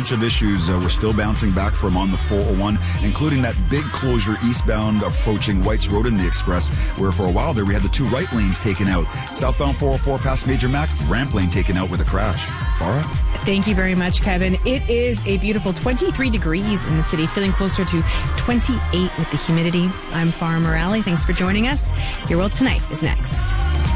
bunch of issues we're still bouncing back from on the 401, including that big closure eastbound approaching White's Road in the Express, where for a while there we had the two right lanes taken out. Southbound 404 past Major Mac, ramp lane taken out with a crash. Farah? Thank you very much, Kevin. It is a beautiful 23 degrees in the city, feeling closer to 28 with the humidity. I'm Farah Morale. Thanks for joining us. Your World Tonight is next.